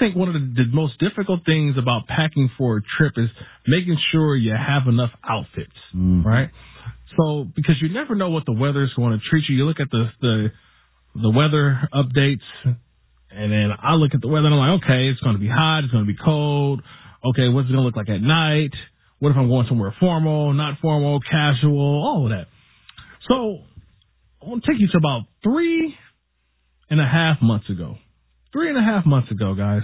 think one of the most difficult things about packing for a trip is making sure you have enough outfits, right? So, because you never know what the weather is going to treat you. You look at the weather updates, and then I look at the weather and I'm like, okay, it's going to be hot, it's going to be cold. Okay, what's it going to look like at night? What if I'm going somewhere formal, not formal, casual, all of that. So, I want to take you to about 3.5 months ago. 3.5 months ago, guys,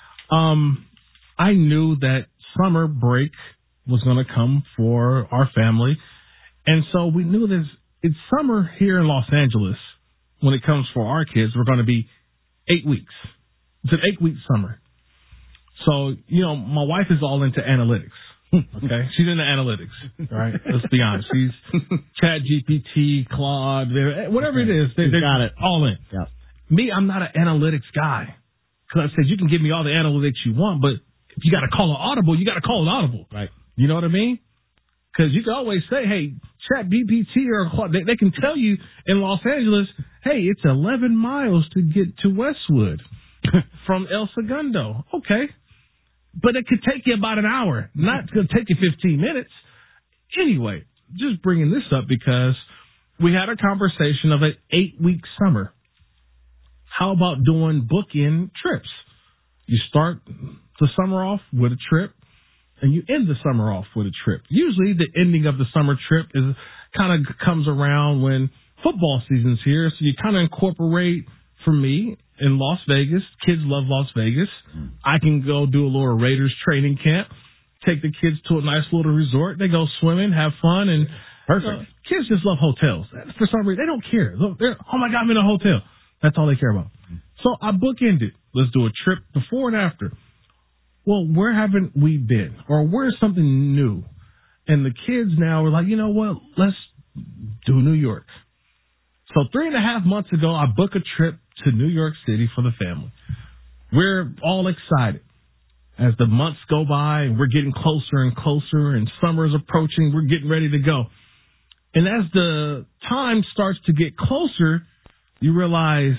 I knew that summer break was going to come for our family. And so we knew that it's summer here in Los Angeles. When it comes for our kids, we're going to be 8 weeks. It's an 8-week summer. So, my wife is all into analytics. Okay? She's into analytics, right? Let's be honest. She's ChatGPT, Claude, whatever it is. They got it all in. Yep. Me, I'm not an analytics guy. Because I said, you can give me all the analytics you want, but if you got to call it audible, you got to call it audible. Right. You know what I mean? Because you can always say, hey, ChatGPT or Claude, they can tell you in Los Angeles, hey, it's 11 miles to get to Westwood from El Segundo. Okay. But it could take you about an hour. Not going to take you 15 minutes. Anyway, just bringing this up because we had a conversation of an 8-week summer. How about doing bookend trips? You start the summer off with a trip, and you end the summer off with a trip. Usually the ending of the summer trip is kind of comes around when football season's here, so you kind of incorporate, for me, in Las Vegas. Kids love Las Vegas. I can go do a little Raiders training camp, take the kids to a nice little resort. They go swimming, have fun, and perfect. Kids just love hotels. For some reason, they don't care. Look, oh my God, I'm in a hotel. That's all they care about. So I bookended. Let's do a trip before and after. Well, where haven't we been? Or where's something new? And the kids now are like, you know what? Let's do New York. So 3.5 months ago, I booked a trip to New York City for the family. We're all excited. As the months go by, and we're getting closer and closer, and summer's approaching, we're getting ready to go. And as the time starts to get closer, you realize,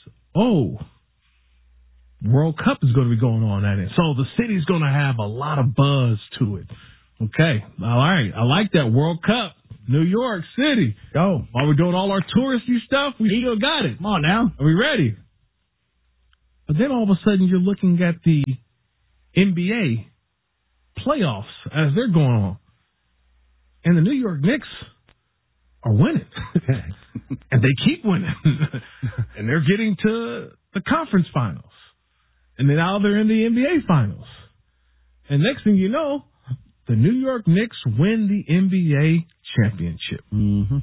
World Cup is going to be going on at it. So the city's going to have a lot of buzz to it. Okay. All right. I like that. World Cup, New York City. Go. While we're doing all our touristy stuff, we still got it. Come on now. Are we ready? But then all of a sudden you're looking at the NBA playoffs as they're going on. And the New York Knicks are winning. And they keep winning. And they're getting to the conference finals. And then now they're in the NBA finals. And next thing you know, the New York Knicks win the NBA championship. Mm-hmm.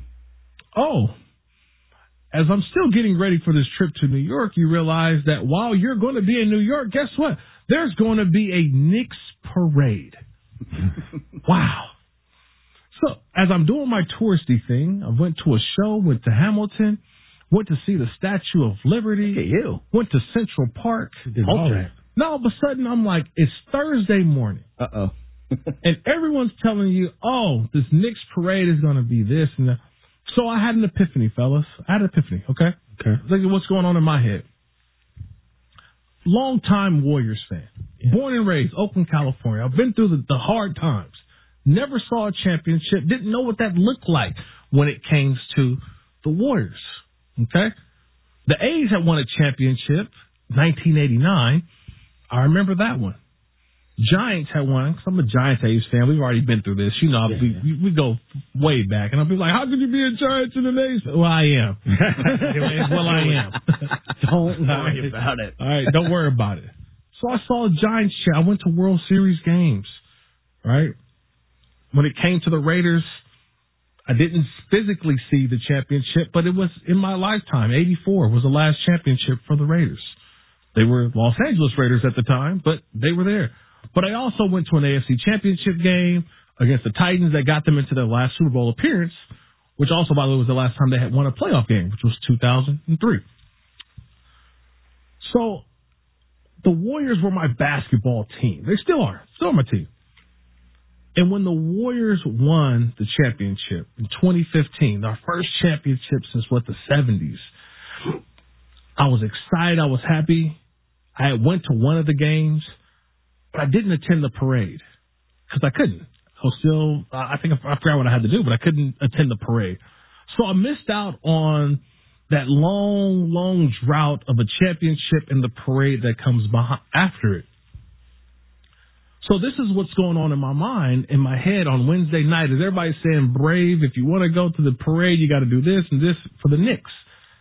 As I'm still getting ready for this trip to New York, you realize that while you're going to be in New York, guess what? There's going to be a Knicks parade. Wow. So as I'm doing my touristy thing, I went to a show, went to Hamilton, went to see the Statue of Liberty. Look at you. Went to Central Park. Now all of a sudden I'm like, it's Thursday morning. Uh-oh. And everyone's telling you, this Knicks parade is going to be this and that. So I had an epiphany, fellas. I had an epiphany, okay? Look at what's going on in my head. Long-time Warriors fan. Yeah. Born and raised, Oakland, California. I've been through the hard times. Never saw a championship. Didn't know what that looked like when it came to the Warriors. Okay? The A's had won a championship, 1989. I remember that one. Giants had won. Because I'm a Giants A's fan. We've already been through this. You know, we go way back. And I'll be like, how could you be a Giants and an A's fan? Well, I am. I am. Don't worry about it. All right, don't worry about it. So I saw a Giants chair. I went to World Series games, right? When it came to the Raiders, I didn't physically see the championship, but it was in my lifetime. 84 was the last championship for the Raiders. They were Los Angeles Raiders at the time, but they were there. But I also went to an AFC championship game against the Titans that got them into their last Super Bowl appearance, which also, by the way, was the last time they had won a playoff game, which was 2003. So the Warriors were my basketball team. They still are. Still my team. And when the Warriors won the championship in 2015, our first championship since, the 70s, I was excited. I was happy. I went to one of the games, but I didn't attend the parade because I couldn't. I was still, I forgot what I had to do, but I couldn't attend the parade. So I missed out on that long drought of a championship and the parade that comes after it. So this is what's going on in my mind, in my head on Wednesday night. Is everybody saying, Brave, if you want to go to the parade, you got to do this and this for the Knicks.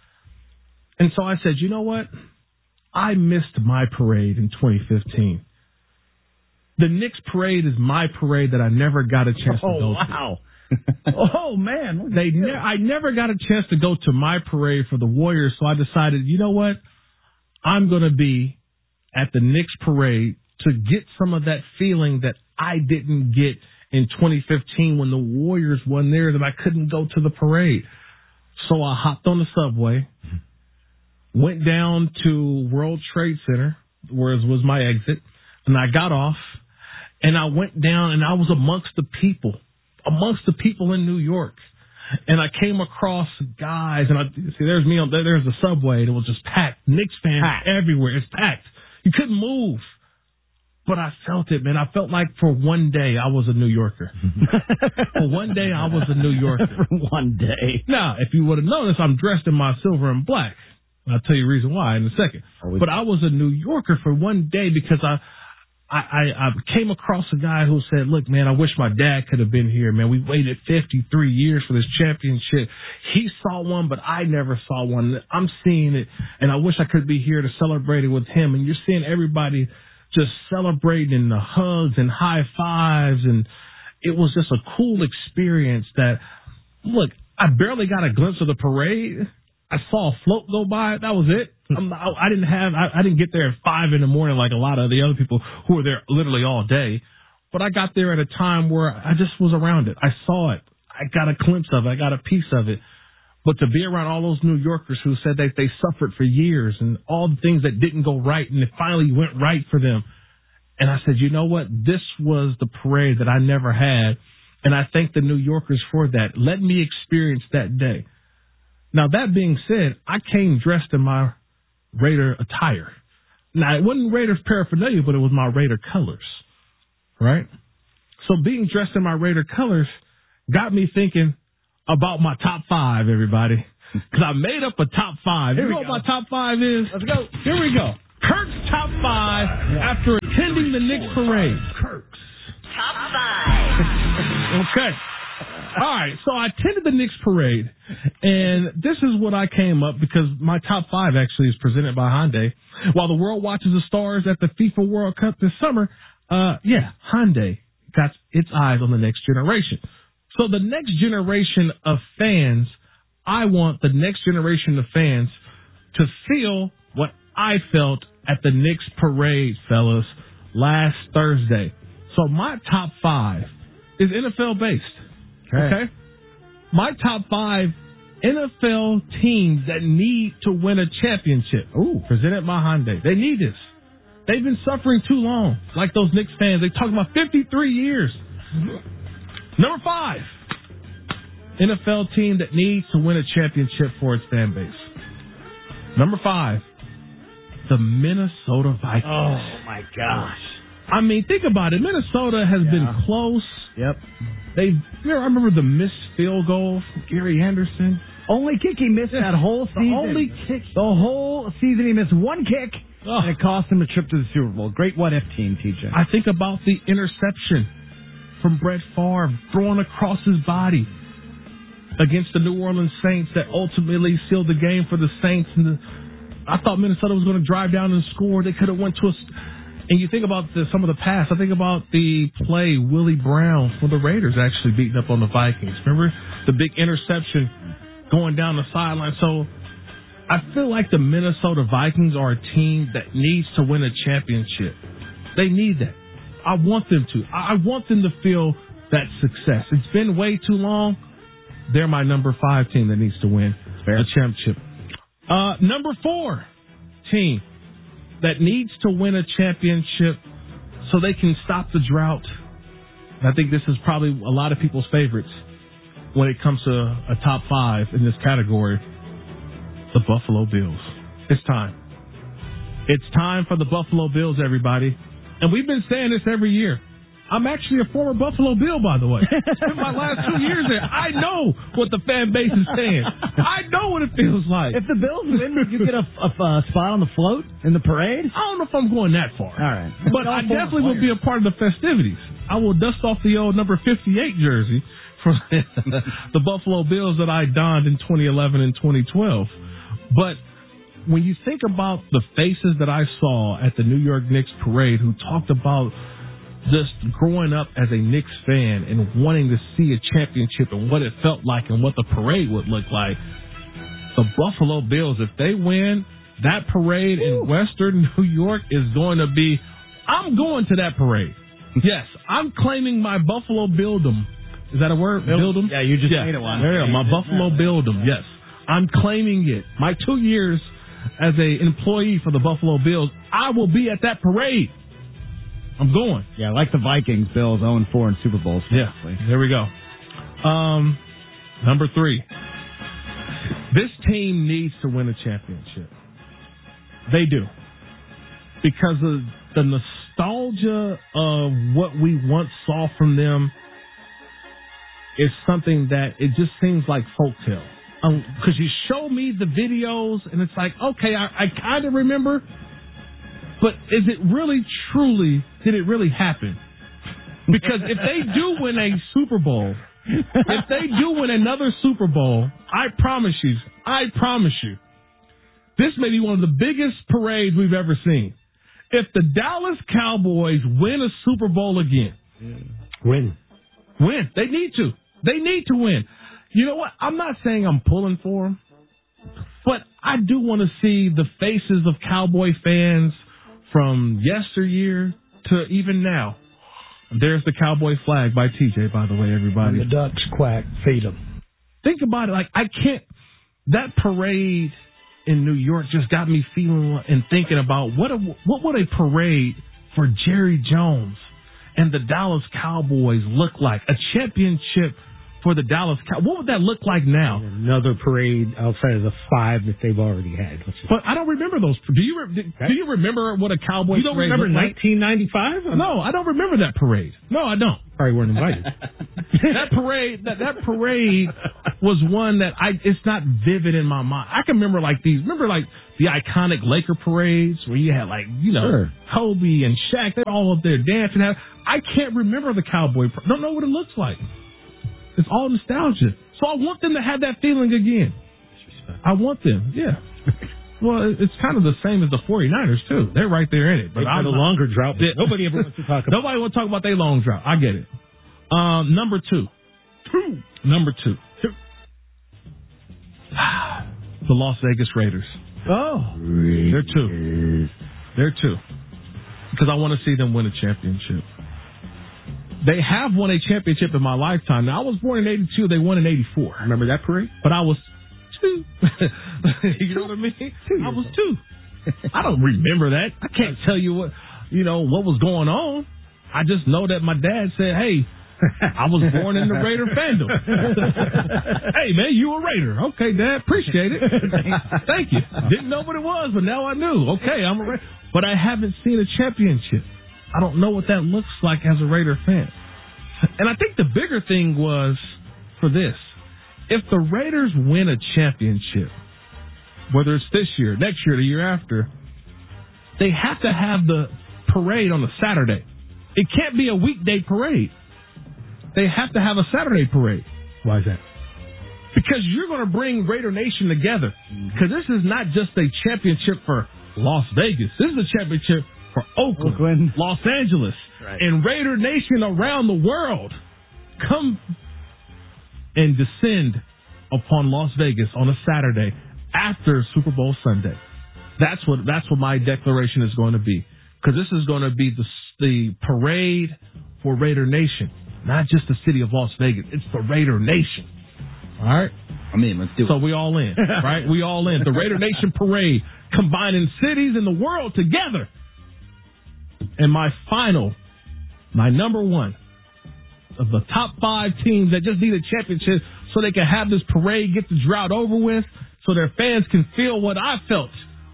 And so I said, you know what? I missed my parade in 2015. The Knicks parade is my parade that I never got a chance to go to. Wow. Oh, man. I never got a chance to go to my parade for the Warriors, so I decided, you know what? I'm going to be at the Knicks parade to get some of that feeling that I didn't get in 2015 when the Warriors won theirs and I couldn't go to the parade. So I hopped on the subway, went down to World Trade Center, where it was my exit, and I got off, and I went down, and I was amongst the people in New York. And I came across guys, and there's me there's the subway, and it was just packed. Knicks fans everywhere. It's packed. You couldn't move. But I felt it, man. I felt like for one day I was a New Yorker. For one day I was a New Yorker. For one day. Now, if you would have noticed, I'm dressed in my silver and black. I'll tell you the reason why in a second. But I was a New Yorker for one day because I came across a guy who said, look, man, I wish my dad could have been here, man. We waited 53 years for this championship. He saw one, but I never saw one. I'm seeing it, and I wish I could be here to celebrate it with him. And you're seeing everybody just celebrating the hugs and high fives, and it was just a cool experience that, look, I barely got a glimpse of the parade. I saw a float go by. That was it. I didn't get there at 5 a.m. like a lot of the other people who were there literally all day. But I got there at a time where I just was around it. I saw it. I got a glimpse of it. I got a piece of it. But to be around all those New Yorkers who said that they suffered for years and all the things that didn't go right and it finally went right for them. And I said, you know what? This was the parade that I never had. And I thank the New Yorkers for that. Let me experience that day. Now, that being said, I came dressed in my Raider attire. Now, it wasn't Raiders paraphernalia, but it was my Raider colors, right? So being dressed in my Raider colors got me thinking about my top 5, everybody. Because I made up a top 5. You know what my top 5 is? Let's go. Here we go. Kirk's top 5 after attending the Knicks parade. Kirk's. Top 5. Okay. All right, so I attended the Knicks parade, and this is what I came up because my top 5 actually is presented by Hyundai. While the world watches the stars at the FIFA World Cup this summer, Hyundai got its eyes on the next generation. So the next generation of fans, I want the next generation of fans to feel what I felt at the Knicks parade, fellas, last Thursday. So my top 5 is NFL based. Okay. My top 5 NFL teams that need to win a championship. Ooh, presented by Hyundai. They need this. They've been suffering too long. Like those Knicks fans. They talk about 53 years. Number 5. NFL team that needs to win a championship for its fan base. Number 5. The Minnesota Vikings. Oh, my gosh. I mean, think about it. Minnesota has been close. Yep. I remember the missed field goal from Gary Anderson. Only kick he missed that whole season. The whole season he missed one kick, and it cost him a trip to the Super Bowl. Great what-if team, TJ. I think about the interception from Brett Favre throwing across his body against the New Orleans Saints that ultimately sealed the game for the Saints. And I thought Minnesota was going to drive down and score. They could have went to a... And you think about some of the past. I think about the play Willie Brown for the Raiders actually beating up on the Vikings. Remember the big interception going down the sideline? So I feel like the Minnesota Vikings are a team that needs to win a championship. They need that. I want them to. I want them to feel that success. It's been way too long. They're my number 5 team that needs to win a championship. Number 4 team that needs to win a championship so they can stop the drought. I think this is probably a lot of people's favorites when it comes to a top 5 in this category. The Buffalo Bills. It's time. It's time for the Buffalo Bills, everybody. And we've been saying this every year. I'm actually a former Buffalo Bill, by the way. In my last 2 years there, I know what the fan base is saying. I know what it feels like. If the Bills win, would you get a spot on the float in the parade? I don't know if I'm going that far. All right. But I definitely will be a part of the festivities. I will dust off the old number 58 jersey from the Buffalo Bills that I donned in 2011 and 2012. But when you think about the faces that I saw at the New York Knicks parade who talked about just growing up as a Knicks fan and wanting to see a championship and what it felt like and what the parade would look like, the Buffalo Bills, if they win, that parade in Western New York is going to be, I'm going to that parade. Yes, I'm claiming my Buffalo Billdom. Is that a word? Billdom? Yeah, you just made it one. There you go, my Buffalo Billdom, yes. I'm claiming it. My 2 years as an employee for the Buffalo Bills, I will be at that parade. I'm going. Yeah, like the Vikings, Bills 0-4 in Super Bowls. Yeah, there we go. Number 3. This team needs to win a championship. They do. Because of the nostalgia of what we once saw from them is something that it just seems like folktale. Because you show me the videos and it's like, okay, I kind of remember. But is it really, truly, did it really happen? Because if they do win a Super Bowl, if they do win another Super Bowl, I promise you, this may be one of the biggest parades we've ever seen. If the Dallas Cowboys win a Super Bowl again. Win. They need to. They need to win. You know what? I'm not saying I'm pulling for them, but I do want to see the faces of Cowboy fans from yesteryear to even now. There's the Cowboy flag by TJ, by the way, everybody. When the ducks quack, feed them. Think about it. Like, I can't. That parade in New York just got me feeling and thinking about what would a parade for Jerry Jones and the Dallas Cowboys look like? A championship for the Dallas Cowboys. What would that look like now? Another parade outside of the 5 that they've already had. But I don't remember those. Do you remember what a Cowboy parade? You don't remember 1995? No, I don't remember that parade. No, I don't. Probably weren't invited. That parade was one that it's not vivid in my mind. I can remember the iconic Laker parades where you had sure. Kobe and Shaq. They're all up there dancing. I can't remember the Cowboy. Don't know what it looks like. It's all nostalgia. So I want them to have that feeling again. I want them, yeah. Well, it's kind of the same as the 49ers, too. They're right there in it. But I'm a longer drought. Nobody ever wants to talk about Nobody wants to talk about their long drought. I get it. Number 2. Number 2. The Las Vegas Raiders. Oh. They're 2. They're 2. Because I want to see them win a championship. They have won a championship in my lifetime. Now, I was born in 82. They won in 84. Remember that parade? But I was 2. You know what I mean? I was 2. I don't remember that. I can't tell you what was going on. I just know that my dad said, hey, I was born in the Raider fandom. Hey, man, you a Raider. Okay, Dad, appreciate it. Thank you. Didn't know what it was, but now I knew. Okay, I'm a Raider. But I haven't seen a championship. I don't know what that looks like as a Raider fan. And I think the bigger thing was for this. If the Raiders win a championship, whether it's this year, next year, the year after, they have to have the parade on a Saturday. It can't be a weekday parade. They have to have a Saturday parade. Why is that? Because you're going to bring Raider Nation together. Because this is not just a championship for Las Vegas. This is a championship for Oakland, Los Angeles, right, and Raider Nation around the world. Come and descend upon Las Vegas on a Saturday after Super Bowl Sunday. That's what my declaration is going to be. Because this is going to be the parade for Raider Nation. Not just the city of Las Vegas. It's the Raider Nation. All right? I'm in. Let's do it. So we all in, right? We all in. The Raider Nation parade, combining cities in the world together. And my number 1 of the top 5 teams that just need a championship so they can have this parade, get the drought over with, so their fans can feel what I felt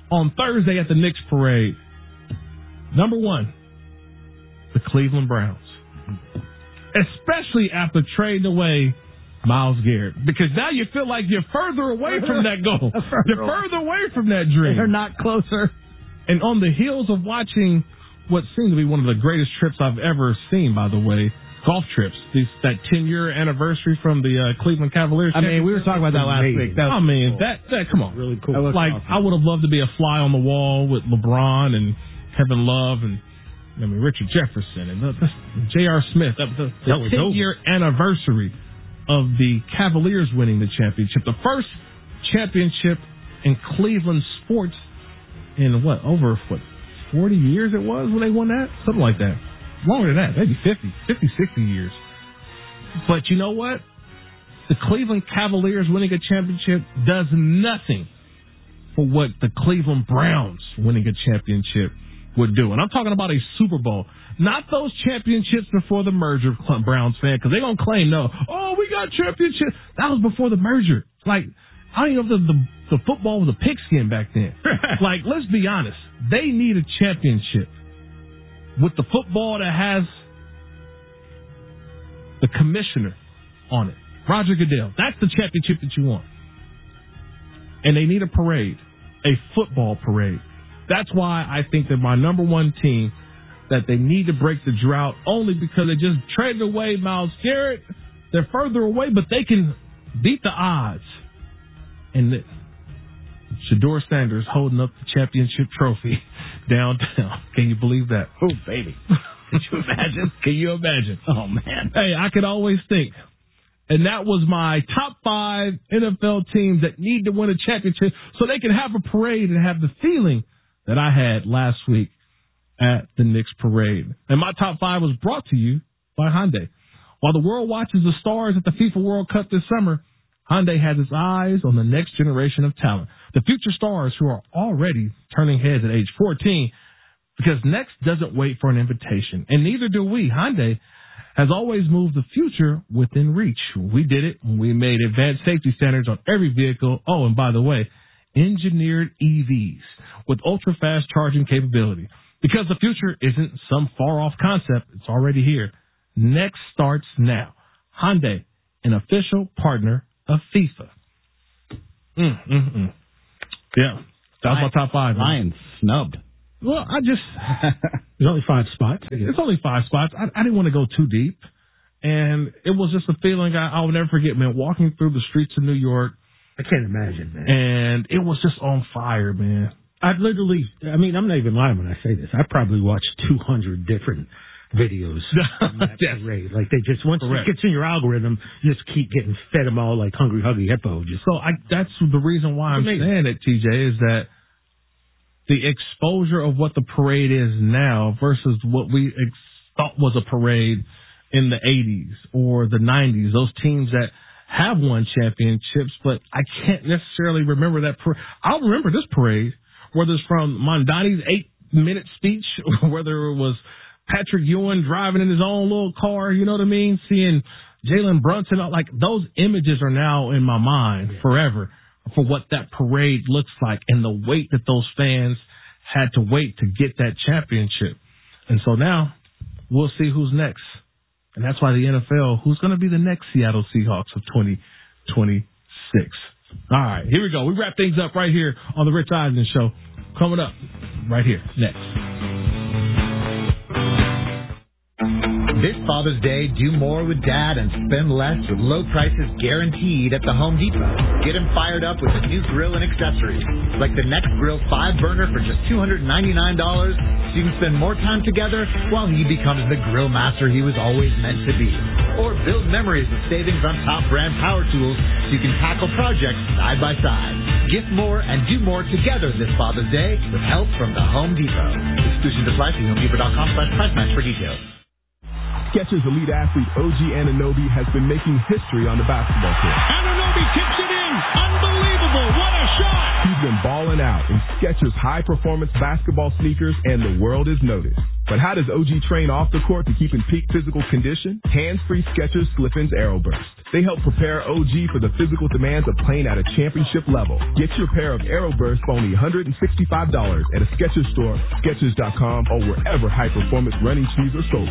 on Thursday at the Knicks parade. Number one, the Cleveland Browns. Especially after trading away Myles Garrett. Because now you feel like you're further away from that goal. You're further away from that dream. They're not closer. And on the heels of watching what seemed to be one of the greatest trips I've ever seen, by the way, golf trips. That 10-year anniversary from the Cleveland Cavaliers. I mean, we were talking about that last week. That come on. Really cool. Like, awesome. I would have loved to be a fly on the wall with LeBron and Kevin Love and Richard Jefferson and J.R. Smith. The 10-year anniversary of the Cavaliers winning the championship. The first championship in Cleveland sports in over 40 years it was when they won that? Something like that. Longer than that, maybe 50, 60 years. But you know what? The Cleveland Cavaliers winning a championship does nothing for what the Cleveland Browns winning a championship would do. And I'm talking about a Super Bowl. Not those championships before the merger, Browns fan, because they're going to claim, we got championships. That was before the merger. Like, I don't even know if the football was a pigskin back then. Like, let's be honest. They need a championship with the football that has the commissioner on it, Roger Goodell. That's the championship that you want. And they need a parade, a football parade. That's why I think they're my number one team, that they need to break the drought, only because they just traded away Myles Garrett. They're further away, but they can beat the odds. And Shedeur Sanders holding up the championship trophy downtown. Can you believe that? Oh, baby. Could you imagine? Can you imagine? Oh, man. Hey, I could always think. And that was my top 5 NFL teams that need to win a championship so they can have a parade and have the feeling that I had last week at the Knicks parade. And my top 5 was brought to you by Hyundai. While the world watches the stars at the FIFA World Cup this summer, Hyundai has its eyes on the next generation of talent, the future stars who are already turning heads at age 14, because next doesn't wait for an invitation, and neither do we. Hyundai has always moved the future within reach. We did it when we made advanced safety standards on every vehicle. Oh, and by the way, engineered EVs with ultra-fast charging capability. Because the future isn't some far-off concept, it's already here. Next starts now. Hyundai, an official partner of FIFA. Yeah, that was my top 5. Lions snubbed. Well, there's only 5 spots. It's only 5 spots. I didn't want to go too deep. And it was just a feeling I'll never forget, man, walking through the streets of New York. I can't imagine, man. And it was just on fire, man. I'm not even lying when I say this. I probably watched 200 different videos on that parade. Like, they just, once it gets in your algorithm, you just keep getting fed them all like hungry, huggy hippo. That's the reason why I'm saying it, TJ, is that the exposure of what the parade is now versus what we thought was a parade in the 80s or the 90s, those teams that have won championships, but I can't necessarily remember that parade. I'll remember this parade, whether it's from Mondani's 8-minute speech, whether it was Patrick Ewing driving in his own little car, you know what I mean? Seeing Jalen Brunson, like, those images are now in my mind forever for what that parade looks like and the wait that those fans had to wait to get that championship. And so now we'll see who's next. And that's why the NFL, who's going to be the next Seattle Seahawks of 2026. All right, here we go. We wrap things up right here on the Rich Eisen Show. Coming up right here next. This Father's Day, do more with Dad and spend less with low prices guaranteed at the Home Depot. Get him fired up with a new grill and accessories, like the Next Grill 5-burner for just $299, so you can spend more time together while he becomes the grill master he was always meant to be. Or build memories with savings on top brand power tools so you can tackle projects side by side. Gift more and do more together this Father's Day with help from the Home Depot. Exclusions apply. See HomeDepot.com/price match for details. Skechers elite athlete OG Anunoby has been making history on the basketball court. Anunoby tips it in. Unbelievable. What a shot. He's been balling out in Skechers high-performance basketball sneakers, and the world has noticed. But how does OG train off the court to keep in peak physical condition? Hands-free Skechers Slip-ins Aeroburst. They help prepare OG for the physical demands of playing at a championship level. Get your pair of Aeroburst for only $165 at a Skechers store, Skechers.com, or wherever high-performance running shoes are sold.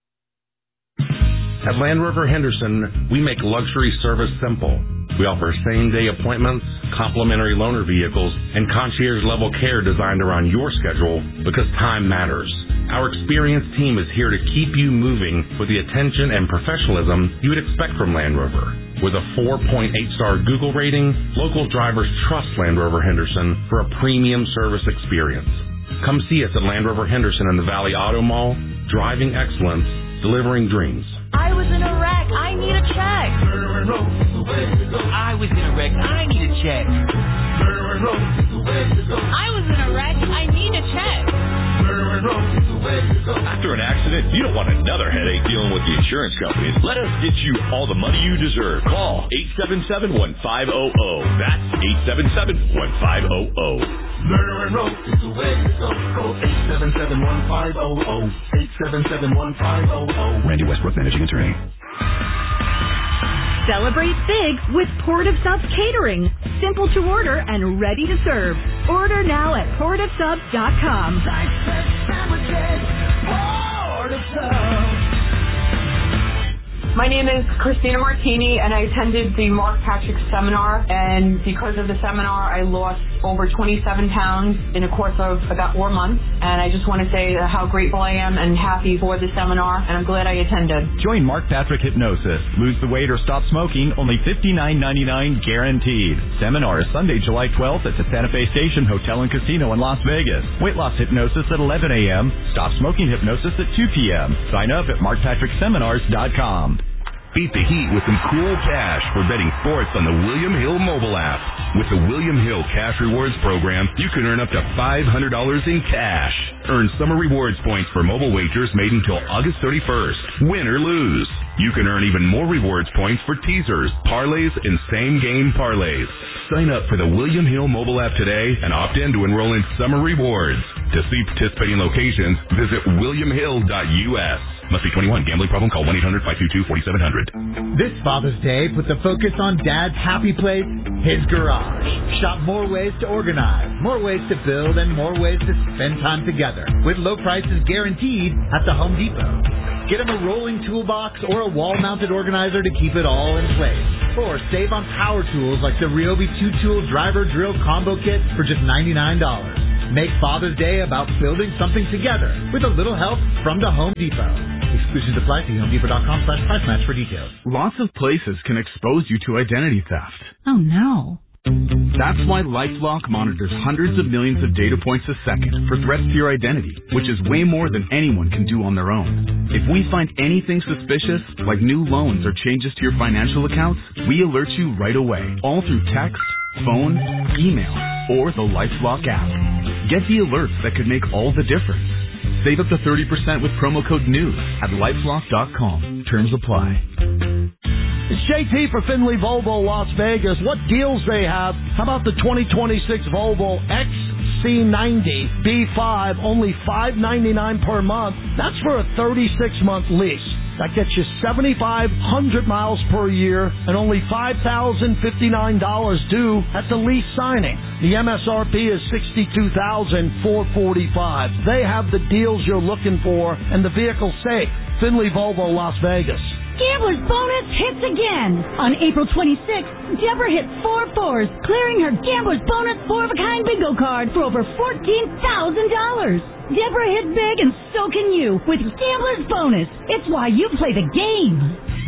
At Land Rover Henderson, we make luxury service simple. We offer same-day appointments, complimentary loaner vehicles, and concierge-level care designed around your schedule because time matters. Our experienced team is here to keep you moving with the attention and professionalism you would expect from Land Rover. With a 4.8-star Google rating, local drivers trust Land Rover Henderson for a premium service experience. Come see us at Land Rover Henderson in the Valley Auto Mall, driving excellence, delivering dreams. I was in a wreck. I need a check. I was in a wreck. I need a check. I was in a wreck. I need a check. After an accident, you don't want another headache dealing with the insurance companies. Let us get you all the money you deserve. Call 877-1500. That's 877-1500. Murder and Road is the way to go. Call 877-1500. 877-1500. Randy Westbrook, Managing Attorney. Celebrate big with Port of Subs Catering. Simple to order and ready to serve. Order now at portofsubs.com. Port of Subs. My name is Christina Martini, and I attended the Mark Patrick seminar, and because of the seminar, I lost over 27 pounds in a course of about 4 months, and I just want to say how grateful I am and happy for the seminar, and I'm glad I attended. Join Mark Patrick Hypnosis. Lose the weight or stop smoking, only $59.99 guaranteed. Seminar is Sunday, July 12th at the Santa Fe Station Hotel and Casino in Las Vegas. Weight loss hypnosis at 11 a.m., stop smoking hypnosis at 2 p.m. Sign up at markpatrickseminars.com. Beat the heat with some cool cash for betting sports on the William Hill mobile app. With the William Hill Cash Rewards program, you can earn up to $500 in cash. Earn summer rewards points for mobile wagers made until August 31st. Win or lose. You can earn even more rewards points for teasers, parlays, and same-game parlays. Sign up for the William Hill mobile app today and opt in to enroll in summer rewards. To see participating locations, visit williamhill.us. Must be 21. Gambling problem? Call 1-800-522-4700. This Father's Day, put the focus on Dad's happy place, his garage. Shop more ways to organize, more ways to build, and more ways to spend time together. With low prices guaranteed at the Home Depot. Get him a rolling toolbox or a wall-mounted organizer to keep it all in place. Or save on power tools like the Ryobi 2-tool driver drill combo kit for just $99. Make Father's Day about building something together with a little help from the Home Depot. Exclusions apply. See HomeDepot.com/price match for details. Lots of places can expose you to identity theft. Oh, no. That's why LifeLock monitors hundreds of millions of data points a second for threats to your identity, which is way more than anyone can do on their own. If we find anything suspicious, like new loans or changes to your financial accounts, we alert you right away, all through text, phone, email, or the LifeLock app. Get the alerts that could make all the difference. Save up to 30% with promo code NEWS at LifeLock.com. Terms apply. It's JT for Finley Volvo Las Vegas. What deals they have? How about the 2026 Volvo XC90 B5, only $599 per month. That's for a 36-month lease. That gets you 7,500 miles per year and only $5,059 due at the lease signing. The MSRP is $62,445. They have the deals you're looking for and the vehicle's safe. Finley Volvo Las Vegas. Gambler's Bonus hits again. On April 26th, Deborah hit 4 fours, clearing her Gambler's Bonus 4-of-a-kind bingo card for over $14,000. Deborah hit big, and so can you with Gambler's Bonus. It's why you play the game.